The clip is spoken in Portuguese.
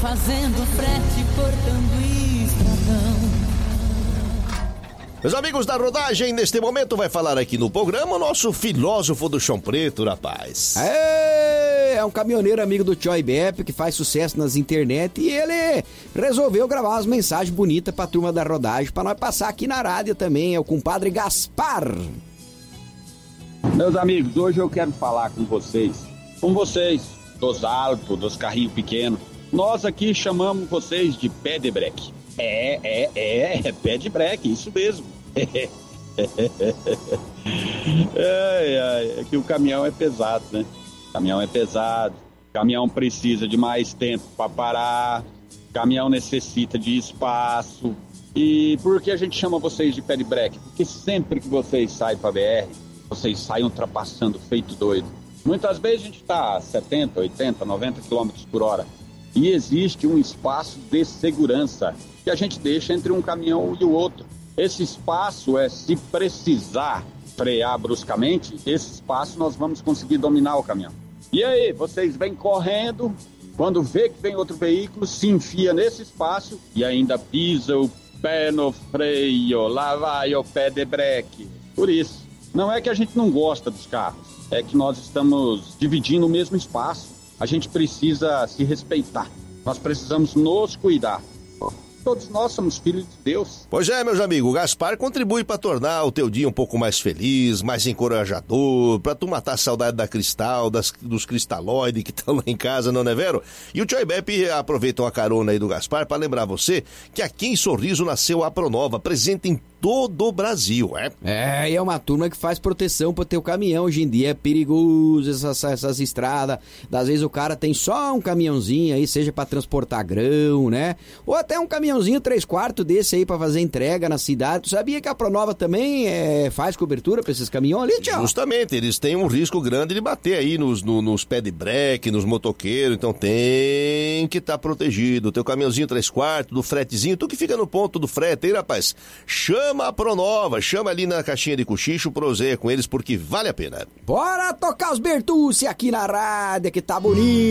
fazendo frete, cortando estradão. Meus amigos da rodagem, neste momento vai falar aqui no programa o nosso filósofo do chão preto, rapaz. É um caminhoneiro amigo do Tio Ibepe que faz sucesso nas internet e ele resolveu gravar umas mensagens bonitas pra turma da rodagem pra nós passar aqui na rádio também. É o compadre Gaspar. Meus amigos, hoje eu quero falar com vocês, dos altos, dos carrinhos pequenos. Nós aqui chamamos vocês de pé de breque. Pé de breque, isso mesmo. É que o caminhão é pesado, né? O caminhão precisa de mais tempo para parar, o caminhão necessita de espaço. E por que a gente chama vocês de pé de breque? Porque sempre que vocês saem para BR, vocês saem ultrapassando feito doido. Muitas vezes a gente está a 70, 80, 90 km por hora. E existe um espaço de segurança que a gente deixa entre um caminhão e o outro. Esse espaço se precisar frear bruscamente, esse espaço nós vamos conseguir dominar o caminhão. E aí, vocês vêm correndo, quando vê que vem outro veículo, se enfia nesse espaço e ainda pisa o pé no freio, lá vai o pé de breque. Por isso, não é que a gente não gosta dos carros, é que nós estamos dividindo o mesmo espaço. A gente precisa se respeitar, nós precisamos nos cuidar. Todos nós somos filhos de Deus. Pois é, meus amigos, o Gaspar contribui para tornar o teu dia um pouco mais feliz, mais encorajador, para tu matar a saudade da Cristal, dos cristalóides que estão lá em casa, não é vero? E o Tio Ibepe aproveita uma carona aí do Gaspar para lembrar você que aqui em Sorriso nasceu a Pronova, presente em todo o Brasil, e é uma turma que faz proteção pro teu caminhão. Hoje em dia é perigoso essas estradas, às vezes o cara tem só um caminhãozinho aí, seja para transportar grão, né? Ou até um caminhãozinho 3/4 desse aí para fazer entrega na cidade. Tu sabia que a Pronova também faz cobertura para esses caminhões ali, tio? Justamente, eles têm um risco grande de bater aí nos pé de breque, nos motoqueiros, então tem que estar protegido. O teu caminhãozinho 3/4, do fretezinho, tu que fica no ponto do frete aí, rapaz, chama a Pronova, chama ali na caixinha de cochicho, proseia com eles porque vale a pena. Bora tocar os Bertucci aqui na rádio que tá bonito.